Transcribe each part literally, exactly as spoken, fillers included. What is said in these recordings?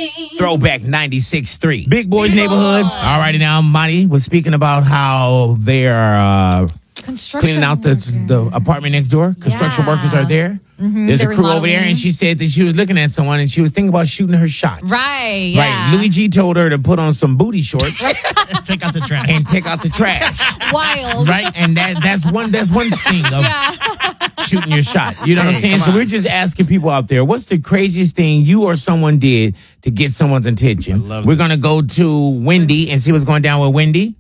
Throwback ninety-six point three. Big Boys Neighborhood. All righty now, Monty was speaking about how they are uh, cleaning out the, the apartment next door. Construction yeah. workers are there. Mm-hmm. There's They're a crew over there, and she said that she was looking at someone, and she was thinking about shooting her shot. Right, yeah. Right. Louis G told her to put on some booty shorts. Take out the trash. And take out the trash. Wild. Right? And that that's one that's one thing of yeah. shooting your shot. You know hey, what I'm saying? So we're just asking people out there, what's the craziest thing you or someone did to get someone's attention? We're going to go to Wendy and see what's going down with Wendy.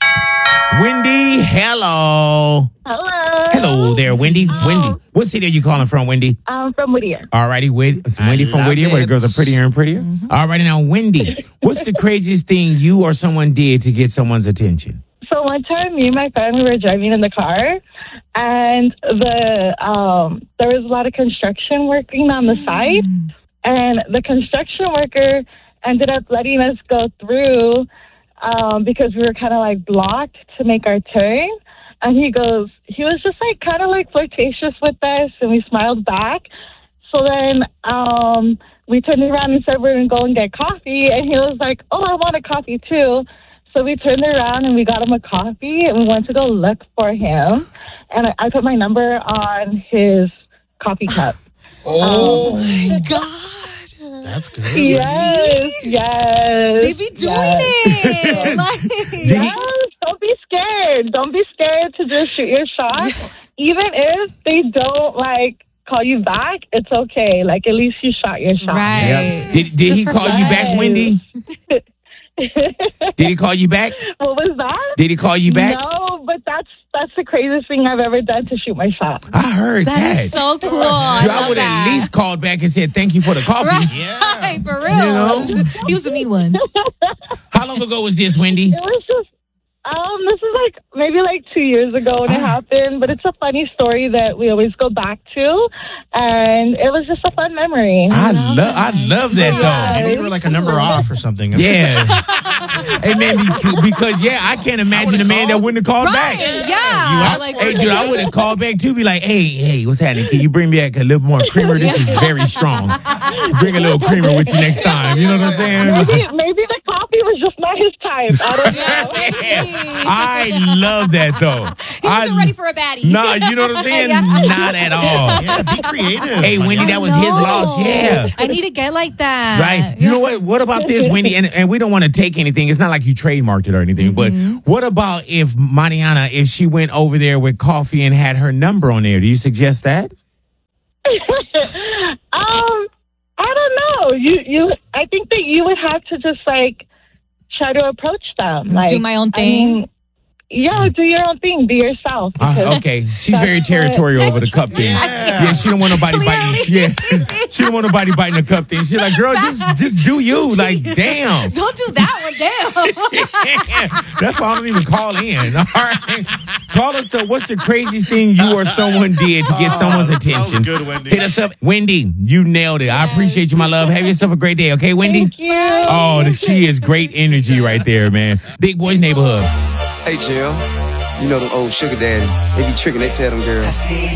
Wendy, hello. Hello. Hello there, Wendy. Oh. Wendy, what city are you calling from, Wendy? I'm from Whittier. All righty, Wendy, Wendy from Whittier, where the girls are prettier and prettier. Mm-hmm. All righty, now, Wendy, what's the craziest thing you or someone did to get someone's attention? So one time, me and my family were driving in the car, and the um, there was a lot of construction working on the side, and the construction worker ended up letting us go through um, because we were kind of like blocked to make our turn. And he goes, he was just like kind of like flirtatious with us, and we smiled back. So then um, we turned around and said we're going to go and get coffee, and he was like, oh, I want a coffee too. So we turned around and we got him a coffee, and we went to go look for him. And I, I put my number on his coffee cup. Oh, um, my God. That's good. Yes, yes. They be doing yes. it. Like, yes, don't be scared. Don't be scared to just shoot your shot. Even if they don't, like, call you back, it's okay. Like, at least you shot your shot. Right. Yep. Did, did he call you back, Wendy? Did he call you back? What was that? Did he call you back? No, but that's that's the craziest thing I've ever done to shoot my shot. I heard that. That is so cool. Dude, I, I would that. at least called back and said thank you for the coffee. Right, yeah. for real. You know? He was a mean one. How long ago was this, Wendy? It was just, um, this is like maybe like two years ago when it happened, but it's a funny story that we always go back to, and it was just a fun memory. I love, I love that Yeah. though. Maybe you were like a number off or something. Yeah. Hey man, because, because yeah, I can't imagine a man that wouldn't have called Right, back. yeah. I, Like, hey, dude, I would have called back too. Be like, hey, hey, what's happening? Can you bring me back a little more creamer? This is very strong. Bring a little creamer with you next time. You know what I'm saying? Maybe, maybe the coffee was just not his type. I don't know. Yeah. I love that though. He wasn't I, ready for a baddie. Nah, you know what I'm saying? Yeah. Not at all. Yeah, be creative. Hey, Wendy, that was his loss. Yeah. I need to get like that. Right. You know what? What about this, Wendy? And, and we don't want to take anything. It's not like you trademarked it or anything. Mm-hmm. But what about if Mariana, if she went over there with coffee and had her number on there? Do you suggest that? um, I don't know. You, you. I think that you would have to just like try to approach them. Like, do my own thing. I mean, yeah, do your own thing. Be yourself. Uh, okay, she's very territorial over the cup thing. Yeah. Yeah, she don't want nobody biting. Yeah, she don't want nobody biting the cup thing. She's like, girl, just just do you. Like, damn. Don't do that one. Damn. That's why I don't even call in. All right, call us up. What's the craziest thing you or someone did to get someone's attention? That was good, Wendy. Hit us up, Wendy. You nailed it. I appreciate you, my love. Have yourself a great day, okay, Wendy? Thank you. Oh, she is great energy right there, man. Big Boys Neighborhood. Hey, Jill, you know them old sugar daddy. They be tricking, they tell them girls,